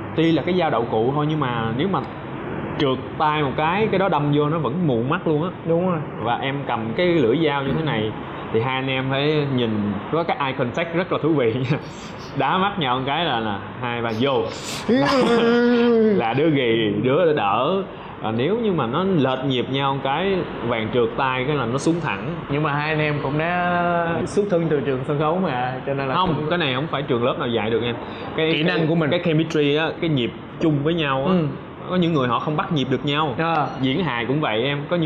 tuy là cái dao đậu cụ thôi nhưng mà nếu mà trượt tay một cái đó đâm vô nó vẫn mù mắt luôn á. Đúng rồi. Và em cầm cái lưỡi dao như thế này thì hai anh em phải nhìn có cái eye contact rất là thú vị nha. Đá mắt nhau một cái là 2 3 vô là đứa ghì đứa đỡ. Và nếu như mà nó lệch nhịp nhau một cái vàng trượt tay cái là nó xuống thẳng. Nhưng mà hai anh em cũng đã xuất thân từ trường sân khấu mà, cho nên là Không, cái này không phải trường lớp nào dạy được em. Kỹ năng của mình. Cái chemistry á, cái nhịp chung với nhau á. Có những người họ không bắt nhịp được nhau. Diễn hài cũng vậy em, có những